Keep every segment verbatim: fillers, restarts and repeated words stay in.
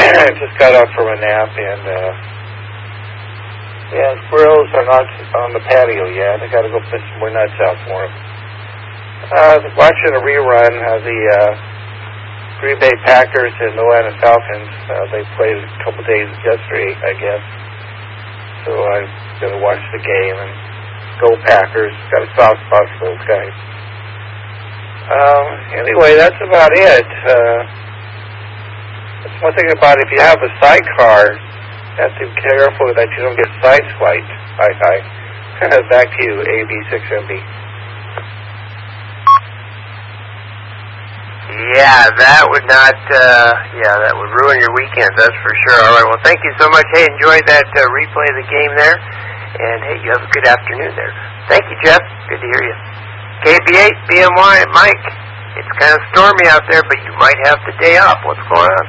just got up from a nap, and uh, yeah, squirrels are not on the patio yet. I got to go put some more nuts out for them. Uh, watching a rerun of the uh, Green Bay Packers and the Atlanta Falcons. Uh, they played a couple days yesterday, I guess. So I'm going to watch the game and go Packers. Got a soft spot for those guys. Um, anyway, that's about it. Uh, that's one thing about if you have a sidecar, you have to be careful that you don't get sideswiped. Bye-bye. Back to you, A B six M B. Yeah, that would not, uh, yeah, that would ruin your weekend, that's for sure. All right, well, thank you so much. Hey, enjoy that uh, replay of the game there. And, hey, you have a good afternoon there. Thank you, Jeff. Good to hear you. K B eight, B M Y, Mike. It's kind of stormy out there, but you might have the day off. What's going on?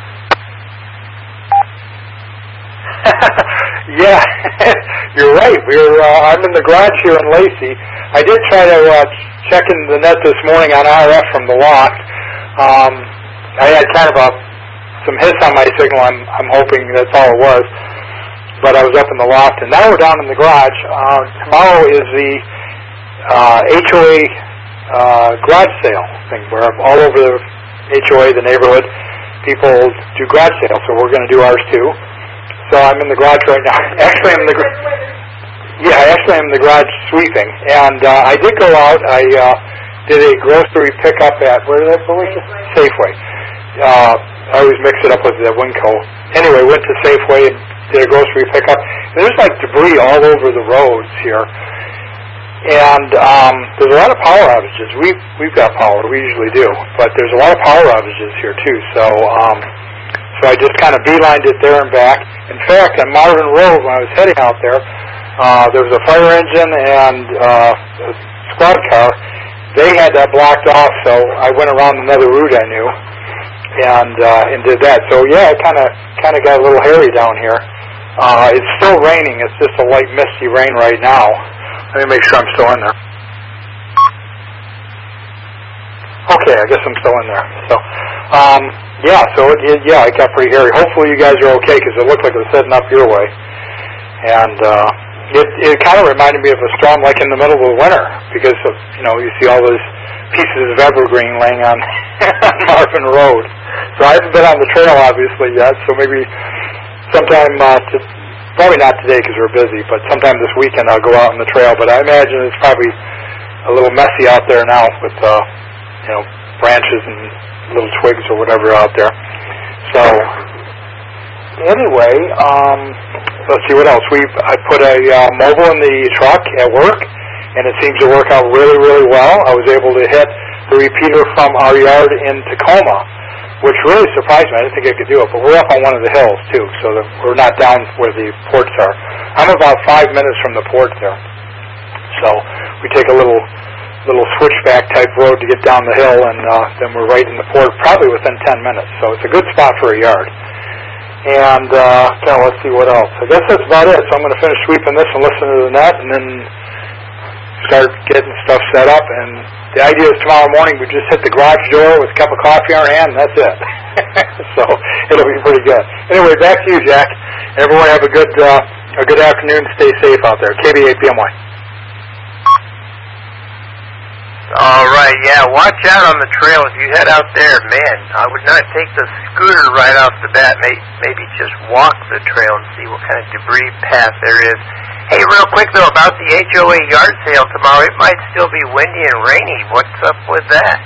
Yeah, you're right. We're uh, I'm in the garage here in Lacey. I did try to uh, check in the net this morning on R F from the loft. Um, I had kind of a some hiss on my signal. I'm I'm hoping that's all it was. But I was up in the loft, and now we're down in the garage. Uh, tomorrow is the uh, H O A uh, garage sale thing, where all over the H O A, the neighborhood, people do garage sales. So we're going to do ours too. So I'm in the garage right now. Actually, I'm in the garage. Yeah, actually, I'm in the garage sweeping, and uh, I did go out. I uh, did a grocery pickup at where did I what was it? Safeway. Uh, I always mix it up with the Winco. Anyway, went to Safeway and did a grocery pickup. And there's like debris all over the roads here, and um, there's a lot of power outages. We've we've got power. We usually do, but there's a lot of power outages here too. So. Um, So I just kind of beelined it there and back. In fact, on Marvin Road, when I was heading out there, uh, there was a fire engine and uh, a squad car. They had that blocked off, so I went around another route I knew and uh, and did that. So yeah, it kind of kind of got a little hairy down here. Uh, it's still raining. It's just a light misty rain right now. Let me make sure I'm still in there. Okay, I guess I'm still in there. So. Um, Yeah, so it, it, yeah, it got pretty hairy. Hopefully you guys are okay, because it looked like it was heading up your way. And uh, it, it kind of reminded me of a storm like in the middle of the winter, because of, you know, you see all those pieces of evergreen laying on Marvin Road. So I haven't been on the trail obviously yet. So maybe sometime, uh, to, probably not today because we're busy, but sometime this weekend I'll go out on the trail. But I imagine it's probably a little messy out there now with uh, you know branches and little twigs or whatever out there. So anyway, um, let's see what else. We I put a uh, mobile in the truck at work, and it seems to work out really, really well. I was able to hit the repeater from our yard in Tacoma, which really surprised me. I didn't think I could do it, but we're up on one of the hills too, so that we're not down where the ports are. I'm about five minutes from the port there, so we take a little. little switchback type road to get down the hill, and uh, then we're right in the port, probably within ten minutes. So it's a good spot for a yard. And uh, okay, let's see what else. I guess that's about it. So I'm going to finish sweeping this and listen to the net, and then start getting stuff set up. And the idea is tomorrow morning we just hit the garage door with a cup of coffee in our hand, and that's it. So it'll be pretty good. Anyway, back to you, Jack. Everyone have a good uh, a good afternoon. Stay safe out there. K B eight B M Y. All right, yeah, watch out on the trail if you head out there. Man, I would not take the scooter right off the bat. Maybe just walk the trail and see what kind of debris path there is. Hey, real quick, though, about the H O A yard sale tomorrow, it might still be windy and rainy. What's up with that?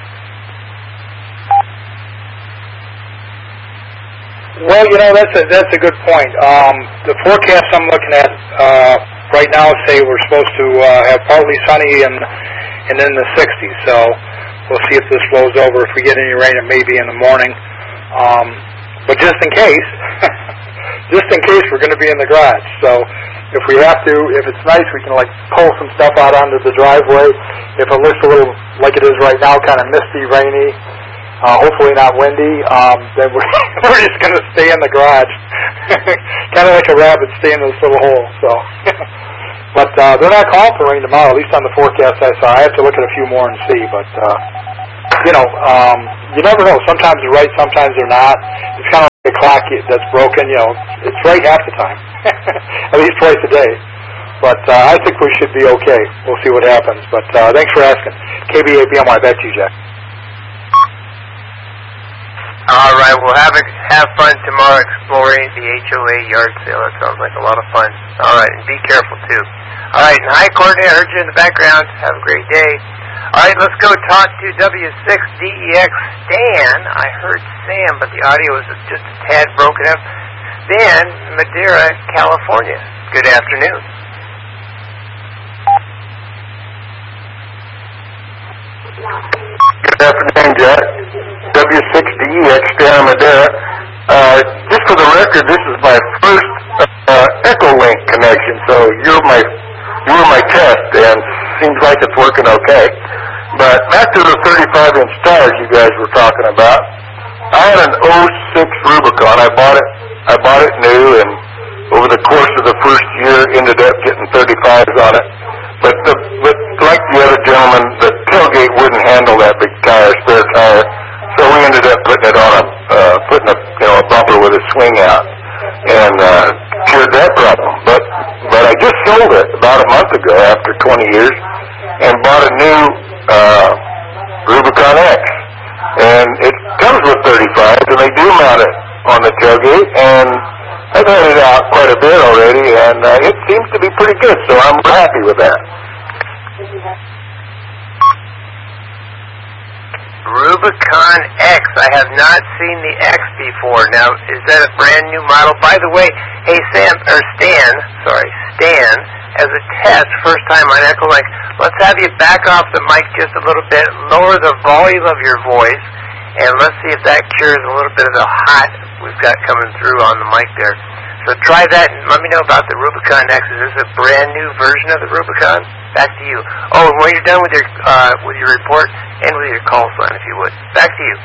Well, you know, that's a, that's a good point. Um, the forecast I'm looking at uh, right now say we're supposed to uh, have partly sunny and and in the sixties, so we'll see if this blows over. If we get any rain, it may be in the morning. Um, but just in case, just in case, we're going to be in the garage. So if we have to, if it's nice, we can like pull some stuff out onto the driveway. If it looks a little like it is right now, kind of misty, rainy, uh, hopefully not windy, um, then we're, we're just going to stay in the garage, kind of like a rabbit staying in this little hole. So. But uh, they're not calling for rain tomorrow, at least on the forecast I saw. I have to look at a few more and see. But, uh, you know, um, you never know. Sometimes they're right, sometimes they're not. It's kind of like a clock that's broken, you know, it's right half the time, at least twice a day. But uh, I think we should be okay. We'll see what happens. But uh, thanks for asking. K B A B M Y, back to you, Jack. All right, we'll have a, have fun tomorrow exploring the H O A yard sale. That sounds like a lot of fun. All right, and be careful, too. All right, and hi, Courtney. I heard you in the background. Have a great day. All right, let's go talk to W six D E X Stan. I heard Sam, but the audio was just a tad broken up. Stan, Madera, California. Good afternoon. Good afternoon, Jack. W six D E X Stan, Madera. Uh, just for the record, this is my first uh, Echolink connection, so you're my you were my test, and seems like it's working okay. But back to the thirty-five inch tires you guys were talking about. I had an oh six Rubicon. I bought it. I bought it new, and over the course of the first year, ended up getting thirty-fives on it. But the, but like the other gentleman, the tailgate wouldn't handle that big tire, spare tire. So we ended up putting it on a uh, putting a you know a bumper with a swing out, and uh, cured that problem. But but I just sold it about a month ago after twenty years, and bought a new uh, Rubicon X, and it comes with thirty-fives, and they do mount it on the tailgate, and I've had it out quite a bit already, and uh, it seems to be pretty good. So I'm happy with that. Rubicon X. I have not seen the X before. Now, is that a brand new model? By the way, hey Sam or Stan, sorry, Stan, as a test, first time on Echolink, let's have you back off the mic just a little bit, lower the volume of your voice, and let's see if that cures a little bit of the hot we've got coming through on the mic there. So try that and let me know about the Rubicon X. Is this a brand new version of the Rubicon? Back to you. Oh, and when you're done with your uh, with your report, end with your call sign if you would. Back to you.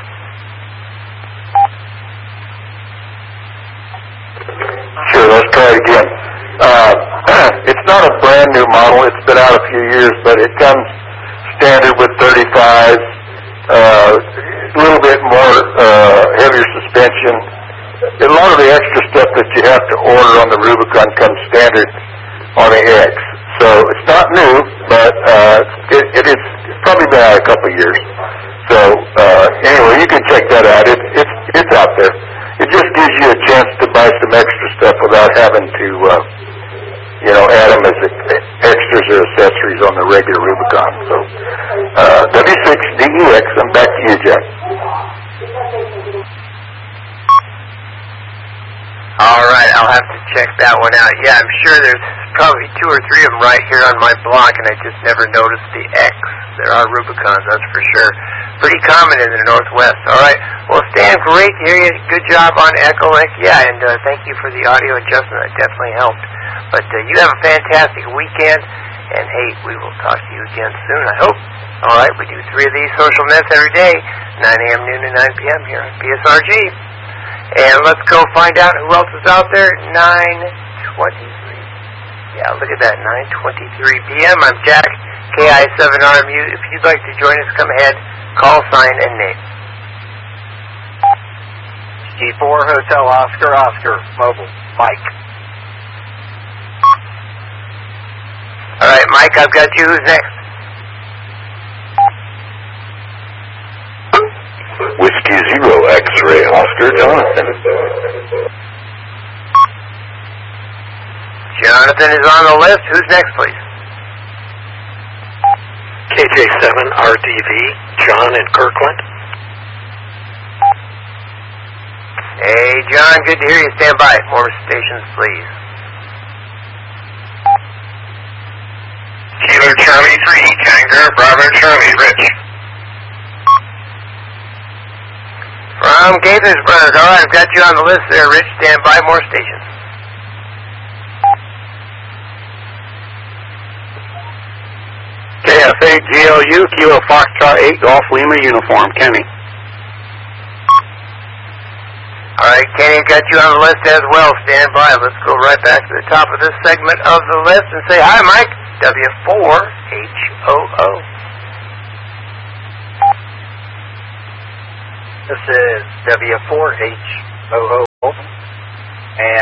Sure, let's try it again. Uh, it's not a brand new model. It's been out a few years, but it comes standard with thirty-fives, uh, a little bit more uh, heavier suspension. A lot of the extra stuff that you have to order on the Rubicon comes standard on the X. So it's not new, but uh, it, it is it's probably been out a couple of years. So uh, anyway, you can check that out. It, it's it's out there. It just gives you a chance to buy some extra stuff without having to, uh, you know, add them as extras or accessories on the regular Rubicon. So uh, W six D E X. I'm back to you, Jack. All right, I'll have to check that one out. Yeah, I'm sure there's probably two or three of them right here on my block, and I just never noticed the X. There are Rubicons, that's for sure. Pretty common in the Northwest. All right, well, Stan, great to hear you. Good job on Echolink. Yeah, and uh, thank you for the audio adjustment. That definitely helped. But uh, you have a fantastic weekend, and, hey, we will talk to you again soon, I hope. All right, we do three of these social nets every day, nine a.m., noon, and nine p.m. here on P S R G. And let's go find out who else is out there. nine twenty-three. Yeah, look at that, nine twenty-three p.m. I'm Jack, K I seven R M U. If you'd like to join us, come ahead, call sign and name. G four Hotel Oscar Oscar, mobile, Mike. All right, Mike, I've got you. Who's next? Whiskey Zero X-Ray Oscar Jonathan. Jonathan is on the list. Who's next, please? K J seven R D V, John in Kirkland. Hey, John, good to hear you. Stand by. More stations, please. Kilo Charlie three, Tango, Bravo Charlie, Rich. From Gaithersburg. All right, I've got you on the list there, Rich. Stand by. More stations. K F eight G L U, Kilo Foxtrot eight, Golf Lima uniform, Kenny. All right, Kenny, got you on the list as well. Stand by. Let's go right back to the top of this segment of the list and say hi, Mike. W four H O O. This is W four H O O.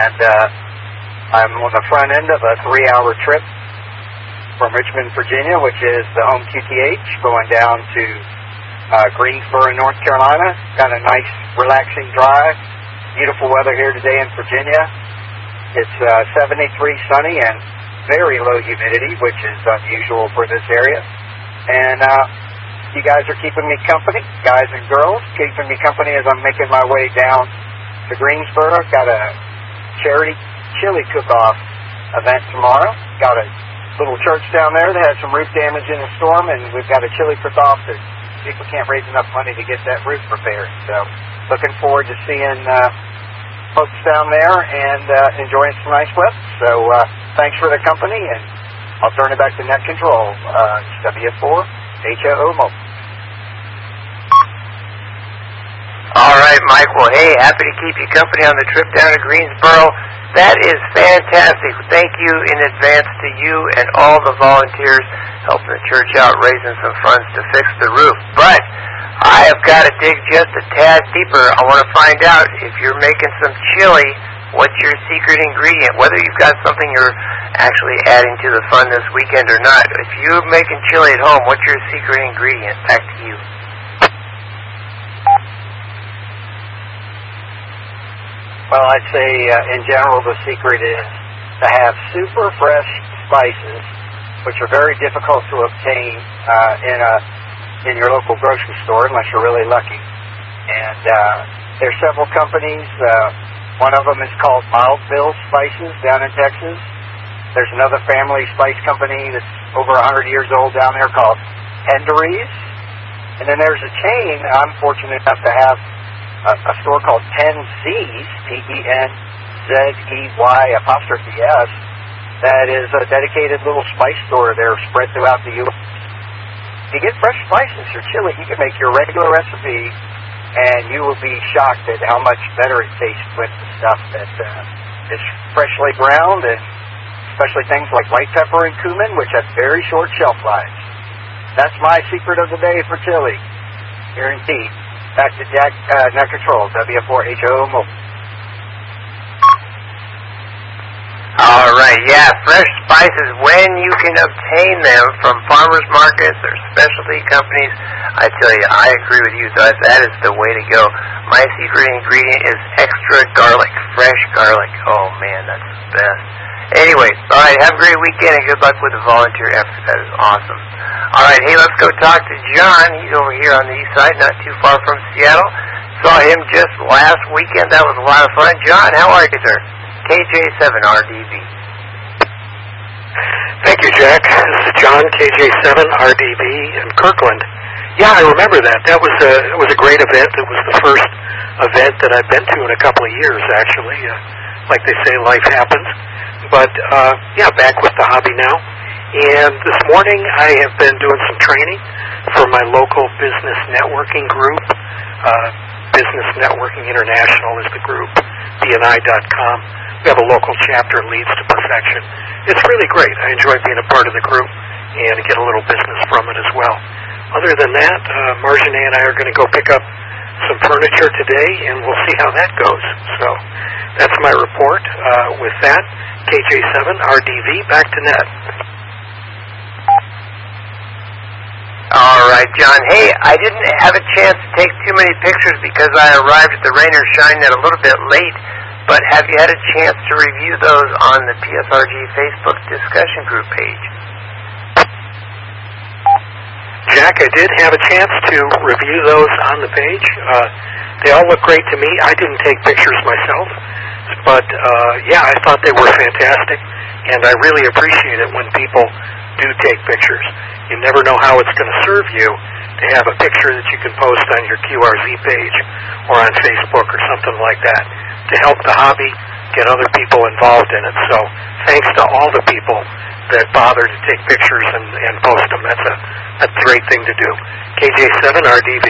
and uh, I'm on the front end of a three-hour trip from Richmond, Virginia, which is the home Q T H, going down to uh, Greensboro, North Carolina. Got a nice, relaxing drive. Beautiful weather here today in Virginia. It's uh, seventy-three, sunny, and very low humidity, which is unusual for this area. And uh, you guys are keeping me company, guys and girls, keeping me company as I'm making my way down to Greensboro. Got a charity chili cook-off event tomorrow. Got a little church down there that had some roof damage in a storm, and we've got a chili cook-off that people can't raise enough money to get that roof repaired. So looking forward to seeing uh, folks down there and uh, enjoying some nice weather. So uh, thanks for the company, and I'll turn it back to Net Control. Uh, W F four H O O Mobile. All right, Mike. Well, hey, happy to keep you company on the trip down to Greensboro. That is fantastic. Thank you in advance to you and all the volunteers helping the church out, raising some funds to fix the roof. But I have got to dig just a tad deeper. I want to find out if you're making some chili, what's your secret ingredient, whether you've got something you're actually adding to the fun this weekend or not. If you're making chili at home, what's your secret ingredient? Back to you. Well, I'd say uh, in general the secret is to have super fresh spices, which are very difficult to obtain uh, in a in your local grocery store unless you're really lucky. And uh, there's several companies. Uh, one of them is called Mildville Spices down in Texas. There's another family spice company that's over one hundred years old down there called Penderies. And then there's a chain I'm fortunate enough to have a, a store called Ten Z's, T E N Z E Y apostrophe S, that is a dedicated little spice store. They're spread throughout the U S If you get fresh spices or chili, you can make your regular recipe, and you will be shocked at how much better it tastes with the stuff that uh, is freshly ground, and especially things like white pepper and cumin, which have very short shelf lives. That's my secret of the day for chili. Guaranteed. Back to Jack, uh, Net Control, W F four H O O Mobile. All right, yeah, fresh spices when you can obtain them from farmers markets or specialty companies. I tell you, I agree with you. That that is the way to go. My secret ingredient is extra garlic, fresh garlic. Oh man, that's the best. Anyway, all right, have a great weekend and good luck with the volunteer effort. That is awesome. All right, hey, let's go talk to John. He's over here on the east side, not too far from Seattle. Saw him just last weekend. That was a lot of fun. John, how are you, sir? K J seven R D V. Thank you, Jack. This is John, K J seven R D V in Kirkland. Yeah, I remember that. That was a it was a great event. It was the first event that I've been to in a couple of years, actually. Uh, like they say, life happens. But, uh, yeah, back with the hobby now. And this morning I have been doing some training for my local business networking group. Uh, Business Networking International is the group, B N I dot com. We have a local chapter, Leads to Perfection. It's really great. I enjoy being a part of the group and get a little business from it as well. Other than that, uh, Marjane and I are going to go pick up some furniture today, and we'll see how that goes. So that's my report. Uh, with that, K J seven R D V, back to Net. All right, John. Hey, I didn't have a chance to take too many pictures because I arrived at the Rain or Shine Net a little bit late, but have you had a chance to review those on the P S R G Facebook discussion group page? Jack, I did have a chance to review those on the page. Uh, they all look great to me. I didn't take pictures myself, but uh, yeah, I thought they were fantastic, and I really appreciate it when people do take pictures. You never know how it's going to serve you to have a picture that you can post on your Q R Z page or on Facebook or something like that to help the hobby get other people involved in it. So thanks to all the people that bother to take pictures and, and post them. That's a, a great thing to do. K J seven R D V.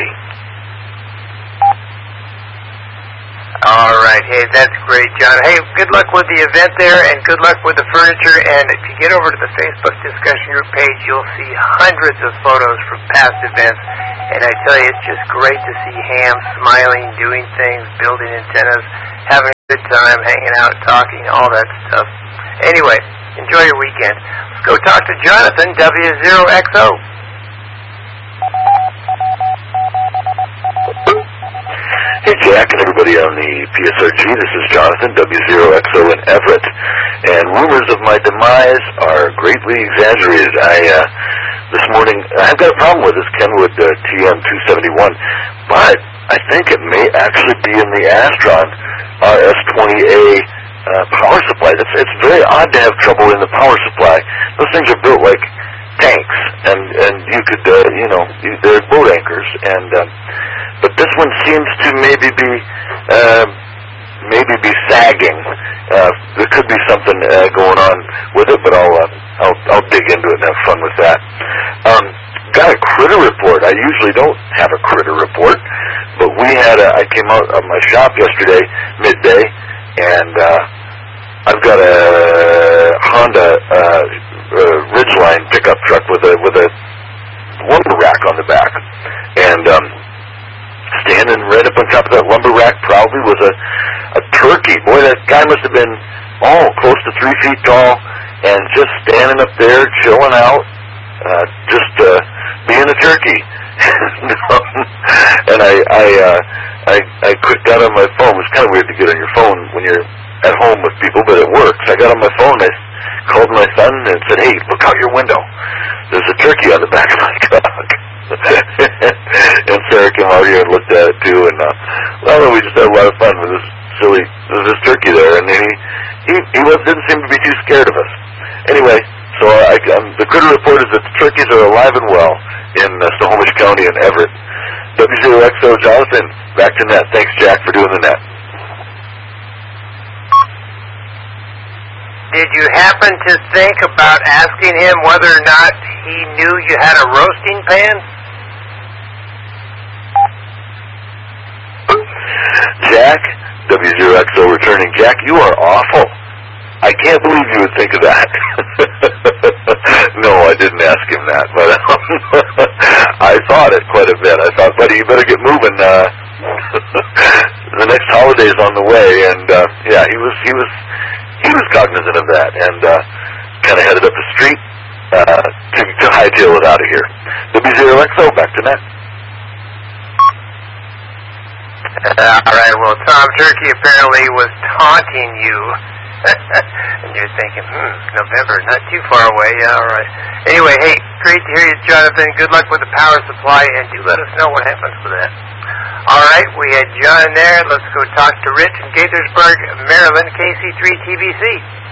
All right. Hey, that's great, John. Hey, good luck with the event there, and good luck with the furniture. And if you get over to the Facebook discussion group page, you'll see hundreds of photos from past events. And I tell you, it's just great to see Ham smiling, doing things, building antennas, having a good time. time, hanging out, talking, all that stuff. Anyway, enjoy your weekend. Let's go talk to Jonathan, W zero X O. Hey, Jack and everybody on the P S R G. This is Jonathan, W zero X O in Everett. And rumors of my demise are greatly exaggerated. I, uh, this morning, I've got a problem with this Kenwood uh, T M two seventy-one, but I think it may actually be in the Astron R S twenty A uh, power supply. It's, it's very odd to have trouble in the power supply. Those things are built like tanks, and, and you could, uh, you know, they're boat anchors, and, um, but this one seems to maybe be, uh, maybe be sagging. Uh, there could be something uh, going on with it, but I'll, uh, I'll, I'll dig into it and have fun with that. Um, got a critter report. I usually don't have a critter report, but we had a, I came out of my shop yesterday, midday, and, uh, I've got a Honda, uh, uh Ridgeline pickup truck with a, with a lumber rack on the back, and, um, standing right up on top of that lumber rack probably was a, a turkey. Boy, that guy must have been, oh, close to three feet tall, and just standing up there, chilling out, uh, just, uh, being a turkey. And I, I, uh, I, I clicked out on my phone. It's kind of weird to get on your phone when you're at home with people, but it works. I got on my phone, I called my son and said, hey, look out your window. There's a turkey on the back of my truck. And Sarah came out here and looked at it too, and uh, well, we just had a lot of fun with this silly, with this turkey there, and he he he was, didn't seem to be too scared of us. Anyway, so I, um, the critter report is that the turkeys are alive and well in uh, Snohomish County and Everett. W zero X O Jonathan, back to net. Thanks, Jack, for doing the net. Did you happen to think about asking him whether or not he knew you had a roasting pan? Jack, W zero X O returning. Jack, you are awful. I can't believe you would think of that. No, I didn't ask him that, but um, I thought it quite a bit. I thought, buddy, you better get moving. Uh, the next holiday's on the way, and uh, yeah, he was he was. He was cognizant of that, and uh, kind of headed up the street uh, to, to hightail it out of here. W zero X O, back to net. Uh, all right, well, Tom Turkey apparently was taunting you. And you're thinking, hmm, November, not too far away. Yeah, all right. Anyway, hey, great to hear you, Jonathan. Good luck with the power supply, and do let us know what happens with that. All right, we had John there. Let's go talk to Rich in Gaithersburg, Maryland, K C three T V C.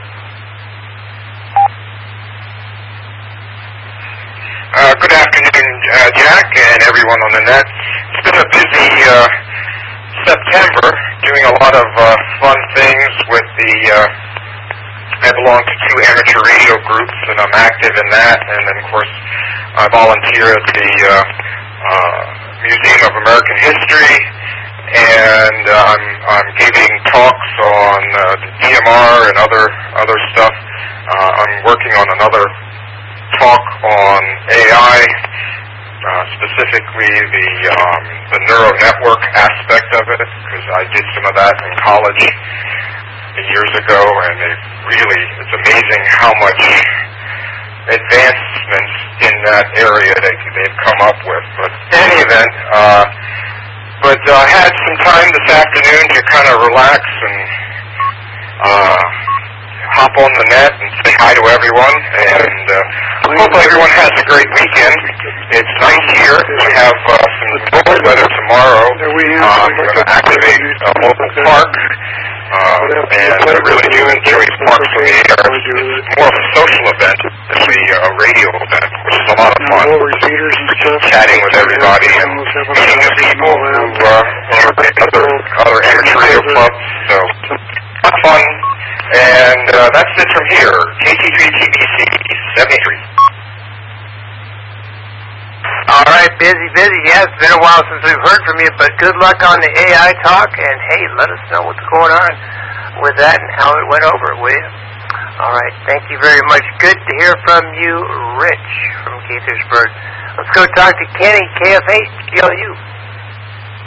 Uh, good afternoon, uh, Jack, and everyone on the net. It's been a busy uh, September, doing a lot of uh, fun things with the, uh, I belong to two amateur radio groups, and I'm active in that, and then, of course, I volunteer at the uh, uh, Museum of American History, and uh, I'm, I'm giving talks on uh, the D M R and other, other stuff. Uh, I'm working on another talk on A I, uh, specifically the um, the neural network aspect of it, because I did some of that in college years ago, and it really, it's amazing how much advancements in that area they, they've come up with. But in any event, uh, but uh, I had some time this afternoon to kind of relax and uh, hop on the net and say hi to everyone, and uh, hope everyone has a great weekend. It's nice here. We have uh, some good weather tomorrow. Uh, I'm going to activate a local park, uh, and I really do enjoy Parks in the Air. It's more of a social event than the uh, radio event, which is a lot of fun. Just chatting with everybody and meeting the people who uh, are in other, other amateur radio clubs. So, a lot of fun. And uh, that's it from here. K C three T V C seventy-three. All right, busy, busy. Yeah, it's been a while since we've heard from you, but good luck on the A I talk, and hey, let us know what's going on with that and how it went over, will you? All right, thank you very much. Good to hear from you, Rich, from Gaithersburg. Let's go talk to Kenny, K F H G L U.